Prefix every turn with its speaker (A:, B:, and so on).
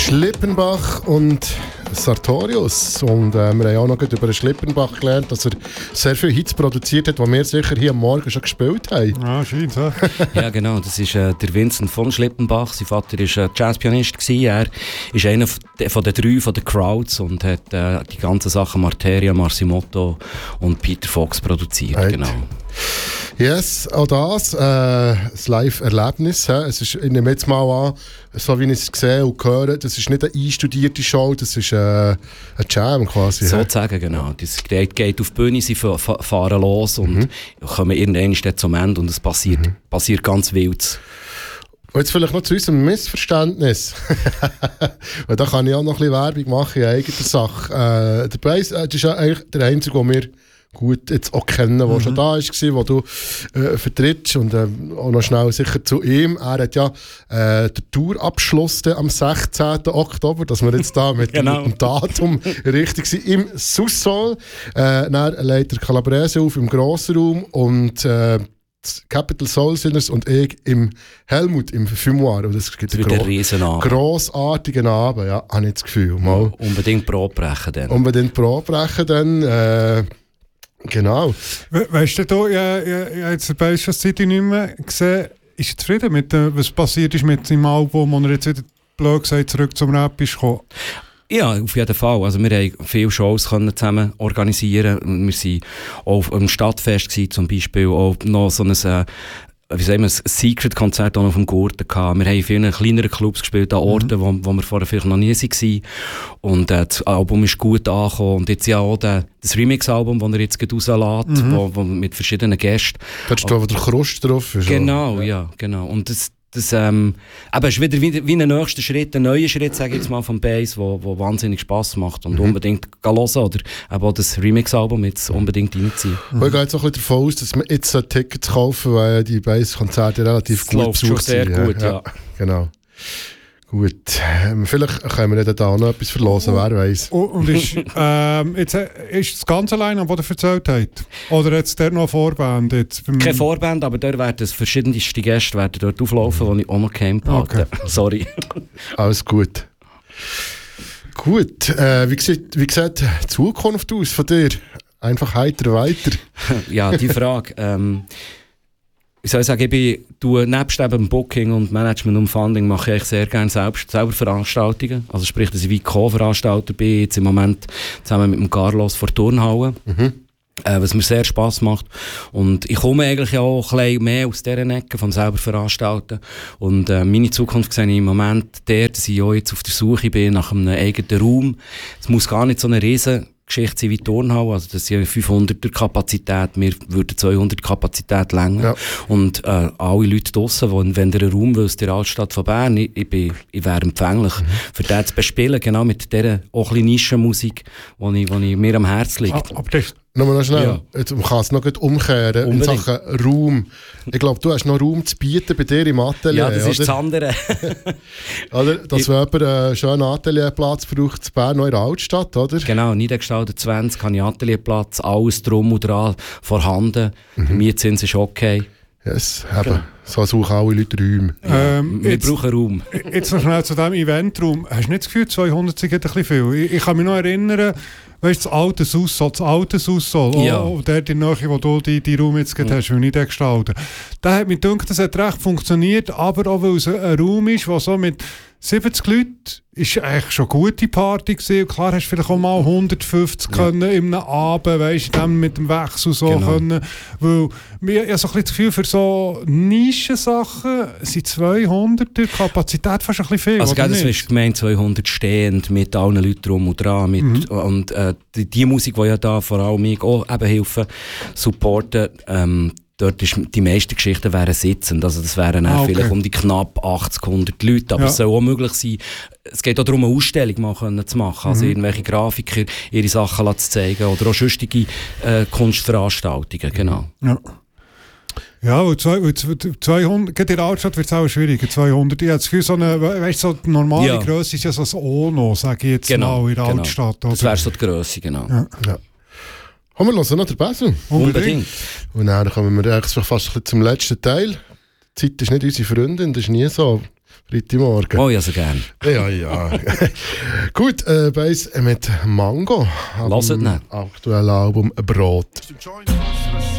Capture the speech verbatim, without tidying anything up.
A: Schlippenbach und Sartorius. Und äh, wir haben auch noch über den Schlippenbach gelernt, dass er sehr viele Hits produziert hat, die wir sicher hier am Morgen schon gespielt haben.
B: Ah, scheint, ja.
C: Ja, genau. Das ist äh, der Vincent von Schlippenbach. Sein Vater war äh, Jazzpianist gewesen. Er ist einer von den drei von den Crowds und hat äh, die ganzen Sachen Marteria, Marsimotto und Peter Fox produziert. Right. Genau.
A: Yes, auch das, äh, das Live-Erlebnis. Es ist, ich nehme jetzt mal an, so wie ich es gesehen und höre, das ist nicht eine einstudierte Show, das ist äh, ein Jam quasi.
C: Sozusagen, genau. Das Gerät geht auf die Bühne, sie fahren los und mhm. kommen irgendwann zum Ende und es passiert, mhm. passiert ganz wild.
A: Und jetzt vielleicht noch zu unserem Missverständnis. Weil da kann ich auch noch ein bisschen Werbung machen in eigener Sache. Äh, der Bass, äh, das ist ja eigentlich der einzige, der mir gut jetzt auch kennen, der mhm. schon da war, wo du äh, vertrittst und äh, auch noch schnell sicher zu ihm. Er hat ja äh, den Tourabschluss am sechzehnten Oktober, dass wir jetzt da mit, genau. mit dem Datum richtig sind, im Sous-Sol. Äh, dann legt der Calabrese auf im Grossraum und äh, Capital Soul Sinners und ich im Helmut, im Fumoir. Und das gibt einen gro- grossartigen Abend, ja, habe ich das Gefühl. Mal.
C: Ja, unbedingt Brot brechen dann.
A: Unbedingt Brot brechen dann. Äh, Genau.
B: We- weißt du, da, ja, ja, ja, jetzt bei uns schon Zeit nicht mehr gesehen, ist er zufrieden mit dem, was passiert ist mit seinem Album, wo er jetzt wieder, blöd gesagt, zurück zum Rap ist gekommen?
C: Ja, auf jeden Fall. Also wir haben viele Shows können zusammen organisieren. Wir waren auch auf einem Stadtfest gewesen, zum Beispiel auch noch so ein äh, wie sagen wir, ein Secret-Konzert auf dem Gurten gehabt. Wir haben in vielen kleineren Clubs gespielt, an Orten, mhm. wo, wo wir vorher vielleicht noch nie waren. Und äh, das Album ist gut angekommen. Und jetzt ja auch der, das Remix-Album, das er jetzt rauslässt, mhm. wo, wo mit verschiedenen Gästen.
A: Da steht auch der Krust drauf.
C: Genau, ja. ja, genau. Und das, das ähm, aber ist wieder wie, wie ein nächster Schritt, ein neuer Schritt, sage ich jetzt mal, vom Bass, wo, wo wahnsinnig Spass macht und mhm. unbedingt hören oder auch das Remix-Album jetzt unbedingt reinziehen.
A: Mhm. Ich gehe jetzt auch ein bisschen davon aus, dass man jetzt ein Ticket kaufen, weil die Bass-Konzerte relativ
C: das
A: gut besucht
C: sind. Sehr gut, ja. ja.
A: Genau. Gut, ähm, vielleicht können wir da noch etwas verlosen, wer weiß.
B: Und, und ist, ähm, jetzt, ist das ganze Line-Up, das er erzählt hat? Oder jetzt der noch eine Vorband? Jetzt
C: Keine Vorband, aber dort werden verschiedenste Gäste werden dort auflaufen, die ich auch noch kennt. Okay. Sorry.
A: Alles gut. Gut, äh, wie, sieht, wie sieht die Zukunft aus von dir? Einfach heiter weiter.
C: Ja, die Frage. ähm, Ich soll sagen, ich bin, du, nebst eben Booking und Management und Funding mache ich sehr gerne selbst, selber Veranstaltungen. Also sprich, dass ich wie Co-Veranstalter bin, jetzt im Moment zusammen mit dem Carlos vor Turnhalle. Mhm. Äh, was mir sehr Spass macht. Und ich komme eigentlich auch ein bisschen mehr aus dieser Ecke von selber veranstalten. Und äh, meine Zukunft sehe ich im Moment der, dass ich auch jetzt auf der Suche bin nach einem eigenen Raum. Es muss gar nicht so eine riesen Geschichte sein wie Turnhalle, also das sind fünfhunderter Kapazität, wir würden zweihundert Kapazität länger. Ja. Und äh, alle Leute draussen, wo, wenn ihr einen Raum willst, in der Altstadt von Bern, ich, ich, bin, ich wäre empfänglich, mhm. für den zu bespielen, genau mit dieser auch ein bisschen Nischenmusik, die ich, ich mir am Herzen liegt.
A: Aber das Nochmal noch schnell, ja. Jetzt, man kann es noch umkehren Unbedingt. In Sachen Raum. Ich glaube, du hast noch Raum zu bieten bei dir im Atelier.
C: Ja, das
A: oder?
C: ist das andere.
A: Oder? Dass wenn jemand einen schönen Atelierplatz braucht, in Bern, noch in der Altstadt, oder?
C: Genau, Niedergestaltet zwanzig, habe ich Atelierplatz, alles drum und dran vorhanden. Mhm. Der Mietzins ist okay.
A: Yes, eben. Okay. So suchen alle Leute Räume.
B: Ähm,
C: Wir
B: jetzt,
C: brauchen Raum.
B: Jetzt noch schnell zu diesem Eventraum. Hast du nicht das Gefühl, zweihundert sind ein bisschen viel? Ich, ich kann mich noch erinnern, weißt du, das alte Sussol, das alte Sussol,
C: ja.
B: oh, der in der Nähe, wo du die, die Raum jetzt mhm. hast, weil ich den gestalten. Da hat mir gedacht, das hat recht funktioniert, aber auch weil es ein Raum ist, der so mit siebzig Leuten ist eigentlich schon eine gute Party gewesen. Klar hast du vielleicht auch mal hundertfünfzig ja. können in einem Abend, weißt du, mit dem Wechsel so genau. können. Weil ich habe so ein bisschen das Gefühl, für so Nischensachen sind zweihundert Kapazität fast ein bisschen viel.
C: Also das ist gemeint zweihundert stehend mit allen Leuten drum und dran. Mit, mhm. Und äh, die, die Musik, die ja da vor allem mich auch eben helfen, supporten, ähm, dort ist, die meisten Geschichten wären sitzend, also das wären ah, okay. vielleicht um die knapp achtzig, hundert Leute, aber ja. es soll auch möglich sein, es geht auch darum, eine Ausstellung mal können zu machen, also mhm. irgendwelche Grafiker ihre Sachen zu zeigen oder auch sonstige äh, Kunstveranstaltungen, genau.
B: Ja. Ja, weil zweihundert, gerade in der Altstadt wird es auch schwieriger, zweihundert. Ich habe das Gefühl, so eine, weißt, so die normale ja. Grösse ist ja so das Ono, sage ich jetzt
C: genau,
B: mal, in der
C: genau.
B: Altstadt. Oder?
C: Das wäre so die Grösse, genau.
B: Ja.
A: Ja. Kommen wir hören noch den Basil.
C: Unbedingt.
A: Und dann kommen wir eigentlich fast zum letzten Teil. Die Zeit ist nicht unsere Freundin, das ist nie so. Freitagmorgen.
C: Oh, ja, so gern.
A: Ja, ja. Gut, äh, Bass mit Mango.
C: Lasst nicht.
A: Aktuelles Album Brot.
D: To join us for a